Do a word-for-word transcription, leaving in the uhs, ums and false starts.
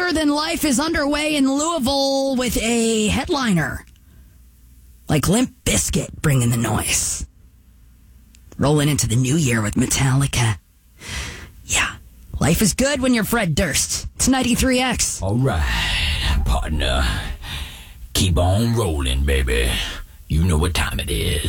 Larger Than Life is underway in Louisville with a headliner like Limp Bizkit bringing the noise. Rolling into the new year with Metallica. Yeah, life is good when you're Fred Durst. It's ninety-three X. All right, partner. Keep on rolling, baby. You know what time it is.